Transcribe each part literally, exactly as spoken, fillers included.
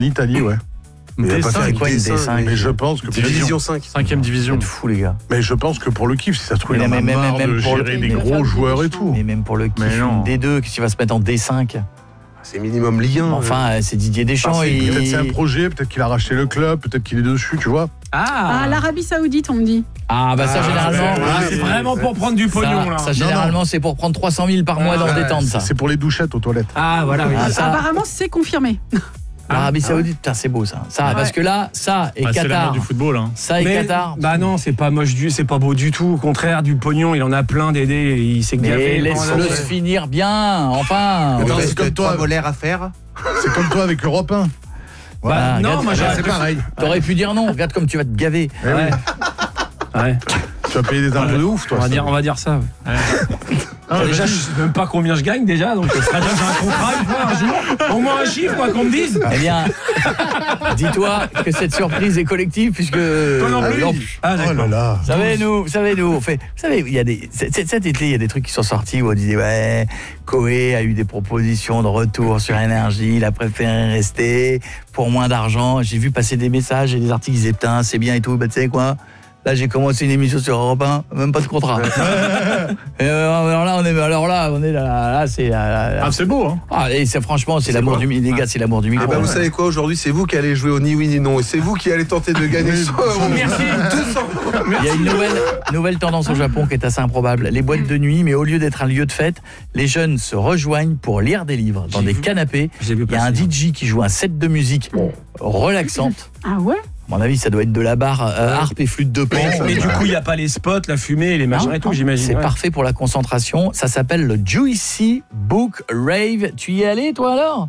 L'Italie, ouais. D cinq, quoi, une D cinq. Mais je pense que Division cinq. Cinquième division. Vous êtes fous, les gars. Mais je pense que pour le kiff, si ça se trouve, il Mais en a même- marre même de pour le- gérer des mais gros joueurs et tout. Mais même pour le Mais kiff, non. une D deux, qu'est-ce qu'il va se mettre en D cinq? C'est minimum Ligue un. Enfin, euh, c'est Didier Deschamps. Parce que il- Peut-être c'est un projet, peut-être qu'il a racheté le club, peut-être qu'il est dessus, tu vois. Ah, Ah, l'Arabie Saoudite, on me dit. Ah, bah ça, Ah, généralement. c'est- Ah, c'est vraiment pour prendre du pognon, Ça, là. ça, généralement, c'est pour prendre trois cent mille par mois dans Ouais, le détente, ça. C'est pour les douchettes aux toilettes. Ah, voilà, oui. Ah, ça, Apparemment, c'est confirmé. l'Arabie Saoudite, putain, c'est beau, ça. Ça, Ouais. parce que là, ça et Bah, c'est l'amour Qatar. du football, hein. Ça et Mais- Qatar. Bah non, c'est pas moche du, c'est pas beau du tout. Au contraire, du pognon, il en a plein d'aider. Il s'est Mais gavé. laisse-le se finir bien, enfin. Non, Il c'est reste comme toi. trois molaires à faire. C'est comme toi avec Europe un. Voilà, Bah, non, regarde, moi, j'ai- regarde, C'est pareil. T'aurais pu dire non, regarde comme tu vas te gaver. Eh oui. Ouais. Tu vas payer des impôts de ouf, toi. On va ça. dire, on va dire ça. Ah, déjà, je sais même pas combien je gagne déjà, donc ce sera déjà que j'ai un contrat une fois un jour. Au moins un chiffre, moi, qu'on me dise. Eh bien, dis-toi que cette surprise est collective puisque. Toi non plus. non. Ah, Oh d'accord. là là. Vous savez, nous, vous savez, nous, on fait. Vous savez, il y a des. Cet, cet été, il y a des trucs qui sont sortis où on disait, ouais, Koé a eu des propositions de retour sur énergie, il a préféré rester pour moins d'argent. J'ai vu passer des messages et des articles qui disaient, putain, c'est bien et tout. Bah, tu sais quoi? Là, j'ai commencé une émission sur Europe un, même pas de contrat. Et euh, alors là, on est, alors là, on est là, là, c'est. là, là. Ah, c'est beau, hein. Ah, et c'est franchement, c'est l'amour du micro, les gars, c'est l'amour du micro. Eh ben, vous savez quoi, aujourd'hui, c'est vous qui allez jouer au ni oui ni non. Et c'est vous qui allez tenter de gagner cent euros. Merci. deux cents. Il y a une nouvelle, nouvelle tendance au Japon qui est assez improbable. Les boîtes de nuit, mais au lieu d'être un lieu de fête, les jeunes se rejoignent pour lire des livres dans J'ai des vu. canapés. J'ai vu Il y a un passer. D J qui joue un set de musique relaxante. Ah ouais? À mon avis, ça doit être de la barre euh, harpe et flûte de pan. Mais du coup, il n'y a pas les spots, la fumée, les machins Non, et tout, non, j'imagine. C'est ouais. parfait pour la concentration. Ça s'appelle le Juicy Book Rave. Tu y es allé, toi, alors?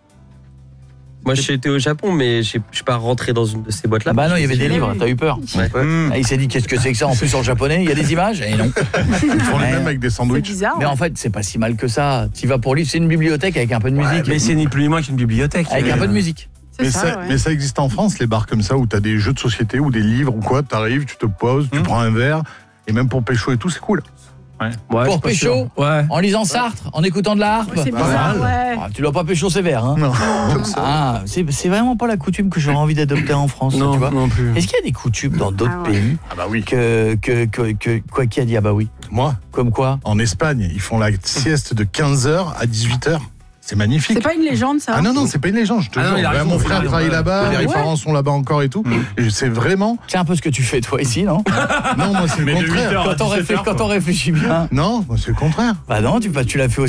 Moi, j'ai été au Japon, mais je suis pas rentré dans une de ces boîtes-là. Ah bah non, il y avait des livres, t'as eu peur. Ouais. Ah, il s'est dit, qu'est-ce que c'est que ça? En plus, en japonais, il y a des images? Et non. Ils font les Ouais. mêmes avec des C'est sandwichs. bizarre. Mais ouais. en fait, c'est pas si mal que ça. Tu vas pour lire, c'est une bibliothèque avec un peu de musique. Mais c'est ni plus ni moins qu'une bibliothèque. Avec un peu de musique. C'est Mais ça, ça, ouais. mais ça existe en France, les bars comme ça, où t'as des jeux de société ou des livres ou quoi, t'arrives, tu te poses, tu Mmh. prends un verre, et même pour pécho et tout, c'est cool. Ouais, Pour je suis pas pécho sûr. Ouais. En lisant Sartre, en écoutant de la harpe. Ouais, c'est bizarre, ouais. Ah, tu dois pas pécho sévère, hein. Non. Ah, c'est c'est vraiment pas la coutume que j'aurais envie d'adopter en France, Non, tu vois. non plus. Est-ce qu'il y a des coutumes dans d'autres Ah ouais. pays Ah bah oui. que, que, que, que quoi qui a dit ah bah oui, Moi, comme quoi? en Espagne, ils font la sieste de quinze heures à dix-huit heures. C'est magnifique. C'est pas une légende, ça? Ah non, non, c'est pas une légende, je te Ah non, jure. il a Ouais, raison, mon il a frère raison, travaille ouais. là-bas, Ah mes ouais. parents sont là-bas encore et tout. Et c'est vraiment. C'est un peu ce que tu fais toi ici, non? Non, moi c'est le Mais de huit contraire. heures à Quand on, dix-sept réfléchit, heures, quand on réfléchit bien. Non, moi c'est le contraire. Bah non, tu, tu l'as fait aussi.